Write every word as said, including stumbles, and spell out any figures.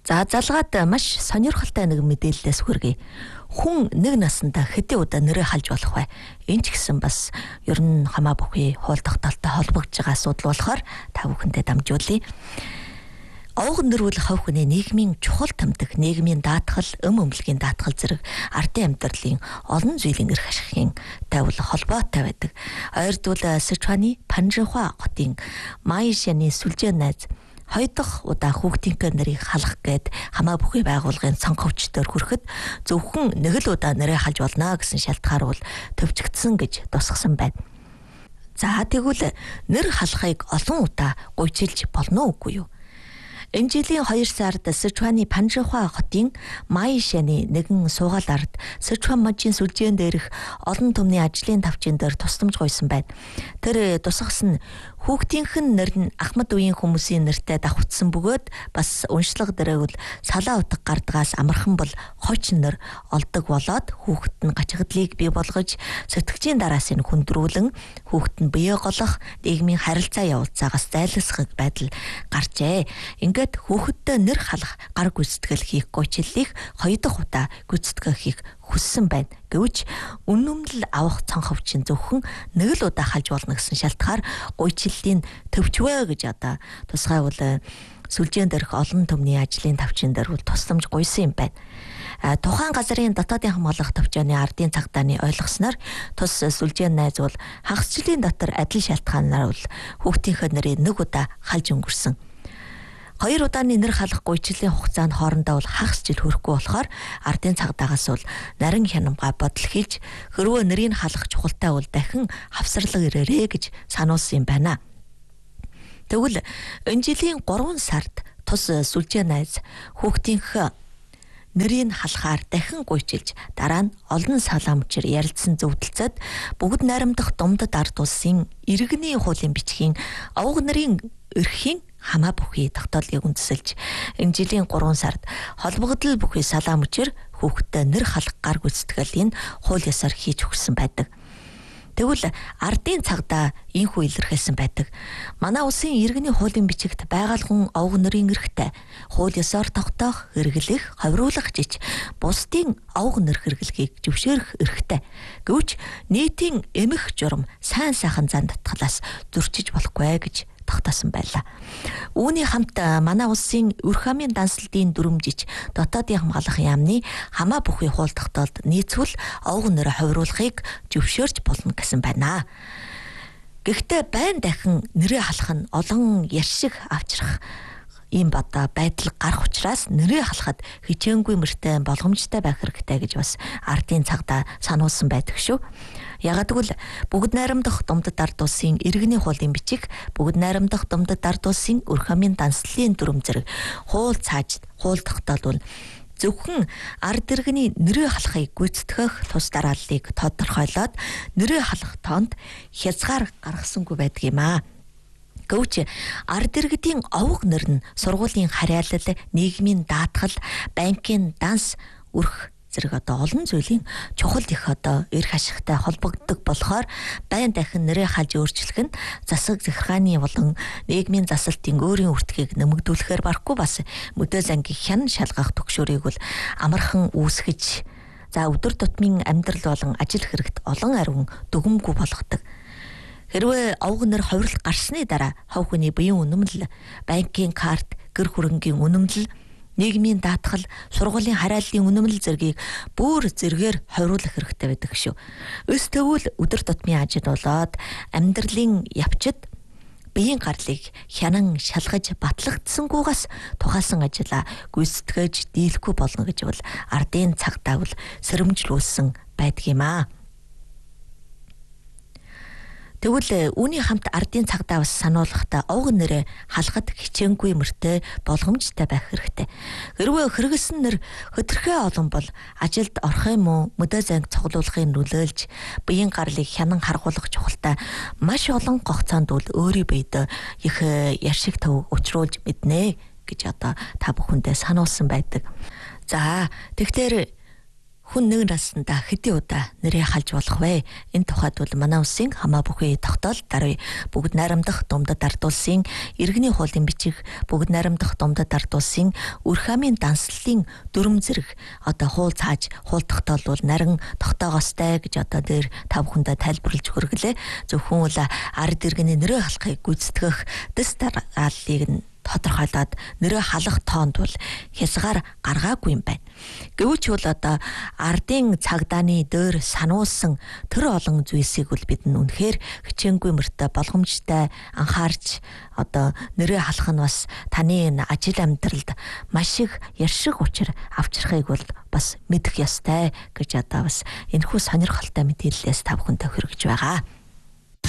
За залгаад маш сонирхолтой нэг мэдээлэлээс хүргэе. Хүн нэг насандаа хэдэн удаа нэрээ халж болох вэ? Энэ ч гэсэн бас ер нь хамаа бүхий хууль тогтоолтой холбогдож байгаа асуудал болохоор та бүхэндээ дамжуулъя. Овг нэр бол хов хүний нийгмийн чухал тэмдэг, нийгмийн даатгал, өм өмлөгийн даатгал зэрэг ардын амьдралын олон зүйлийн эрх ашигын тавил холбоотой байдаг. Ойрдвол Сычуаны Панжихуа хотын Майшаны сүлжээ найз хоёр дахь удаа хүүхдийнхээ нэрийг халах гээд хамаа бүхий байгууллагын цонховчдоор хүрэхэд зөвхөн нэг л удаа нэрээ халж болно гэсэн шалтгаан бол төвчгдсөн гэж тусгасан байна. За тэгвэл нэр халахыг олон удаа гуйчилж болно уугүй юу? Энэ жилийн хоёр сард Сычуаны Панжихуа хотын Майшаны нэгэн суугаал ард Сычуан мужийн сүлжээн дээрх олон түмний ажлын тавчин дээр тусламж гуйсан байна. Тэр тусгас нь хүүхдийнх нь нэр нь Ахмад үеийн хүмүүсийн нэртэй давхцсан бөгөөд бас уншлага дээрээ бол салаа утга гардгаас амархан бол хойч нэр олдог болоод хүүхэд нь гачигдлыг бий болгож сэтгчийн дараас нь хүндрүүлэн хүүхэд нь бие голох нийгмийн харилцаа явуулцаагаас зайлсхах байдал гарчээ. Ингээд хүүхэдтэй нэр халах гар гүйцэтгэл хийх гуйчлалыг хоёр дахь удаа гүйцэтгэх хийх хүссэн байна. Гэвч үнэмлэл авах цонховчин зөвхөн нэг л удаа халж болно гэсэн шалтгаар гуйчлалын төвчвэ гэж одоо тусгай бол сүлжээн дээрх олон түмний ажлын тавчин дээр бол тусламж гуйсан юм байна. Тухайн газрын дотоодын хамгаалах төвчөөний ардын цагдааны ойлгосноор тус сүлжээн найз бол хагасчлалын дотор адил шалтгаанаар бол хүүхдийнхээ нэрийг нэг удаа халж өнгөрсөн. Хоёр удааны нэр халах гуйчлалын хугацаанд хоорондоо бол хагас жил хүрэхгүй болохоор ардын цагдаагаас бол нарийн хянамга бодол хийж хөрвөө нэрийг халах чухалтай бол дахин хавсарлага ирээрээ гэж сануулсан юм байна. Тэгвэл энэ жилийн гурван сард тус сүлжээн найз хүүхдийнхээ нэрийг халахаар дахин гуйчилж дараа нь олон салаамчир ярилцсан зөвдөлцөд бүгд найрамдах думдад ард улсын иргэний хуулийн бичгийн овг нэрийн эрхийн хамаа бүхий тогтоолыг үндэслэж энэ жилийн гурван сард холбогдол бүхий салаам мөчөр хүүхдэд нэр халах гар гүйцэтгэлийн хууль ёсоор хийж өгсөн байдаг. Тэгвэл ардын цагдаа инхүү илэрхийлсэн байдаг. Манай улсын иргэний хуулийн бичигт байгальгун овг нэрийн эрхтэй хууль ёсоор тогтоох, хэрэглэх, ховруулах жиж бусдын овг нэр хэрэглэхийг зөвшөөрөх эрхтэй. Гэвч нийтийн эмх журам сайн сайхан зан татгалаас зөрчиж болохгүй гэж тогтоосон байлаа. Үүний хамт манай улсын Өрх амын дансалтын дүрмжиж дотоодын хамгаалах яамны хамаа бүхий хууль тогтоолд нийцвэл овг нэр ховруулахыг зөвшөөрч болно гэсэн байна. Гэхдээ байн дахин нэрээ халах нь олон яшиг авчрах ийм бата байдал гарах учраас нэрээ халахад хичээнгүй мөртэй боломжтой байх хэрэгтэй гэж бас ардын цагдаа сануулсан байдаг шүү. Ягагтвэл бүгд найрамдах думдад ард улсын иргэний хуулийн бичиг, бүгд найрамдах думдад ард улсын Өрх амын данслалын дүрм зэрэг хууль цааж хууль тогтоолвол зөвхөн ард иргэний нэрээ халахыг гүйцэтгэх тус дарааллыг тодорхойлоод нэрээ халах тоонд хязгаар гаргасангүй байдаг юм аа. Гэвч ард иргэдийн овг нэр нь сургуулийн харьяалал, нийгмийн даатгал, банкын данс, өрх зэрэг одоо олон зүйлийн чухал их одоо эрх ашигтай холбогддог болохоор байн дахин нэрээ халж өөрчлөх нь засаг захиргааны болон нийгмийн засалтын өөрийн үртгийг нэмэгдүүлэхээр барахгүй бас мөдөө зангийн хян шалгах төгшөөрийг бол амархан үүсгэж за өдөр тутмын амьдрал болон ажил хэрэгт олон ариун дүгнэмгүй болгодог. Хэрвээ овг нэр ховрол гарсны дараа хов хүний биеийн үнэмлэл, банкын карт, гэр хөрөнгийн үнэмлэл, нийгмийн даатгал, сургуулийн харьяаллын үнэмлэл зэргийг бүр зэргээр ховруулах хэрэгтэй байдаг шүү. Өс тэгвэл өдөр тутмын ажил болоод амьдралын явцад биеийн гарлыг хянан шалгаж батлагдсангүйгээс тухайсан ажила гүйцэтгэж дийлэхгүй болно гэж бол ардын цагдаа бол сэрэмжлүүлсэн байдаг юм аа. Тэгвэл үүний хамт ардын цагдаа бас сануулгахдаа овг нэрээ халахад хичээнгүй мөртэй болгоомжтой байх хэрэгтэй. Хэрвээ хэрэгэлсэн нэр хөтөрхөө олон бол ажилд орох юм уу, мөдөө занг цуглуулахыг нөлөөлж, биеийн гарлыг хянан харгуулах чухалтай маш олон гогцоонд бол өөрийн биед их яшиг төв учруулж мэднэ гэж одоо та бүхэндээ сануулсан байдаг. За тэгэхээр хүн нэг наснда хэдий удаа нэрээ халж болох вэ? Энэ тухайд бол манай улсын хамаа бүхий тогтоол даруй бүгд найрамдах думдад ардуулсан иргэний хуулийн бичиг бүгд найрамдах думдад ардуулсан үрх амын данслалын дүрм зэрэг одоо хуул цааж хуул тогтоол бол нарийн тогтоогоостай гэж одоо дээр та бүхэндээ тайлбарлаж хүргэлээ. Зөвхөн л ард иргэний нэрээ халахыг гүйцэтгэх дэс дарааллыг нь тодорхойлоод нэрээ халах тоонд бол хязгаар гаргаагүй юм байна. Гэвч бол одоо ардын цагдааны дөр сануулсан тэр олон зүйлсийг бол бид нь үнэхээр хичээнгүй мөртөө болгоомжтой анхаарч одоо нэрээ халах нь бас таны энэ ажил амьдралд маш их яршиг учир авчрахыг бол бас мэдэх ёстой гэж одоо бас энэхүү сонирхолтой мэдээллээс та бүхэндээ хүргэж байгаа.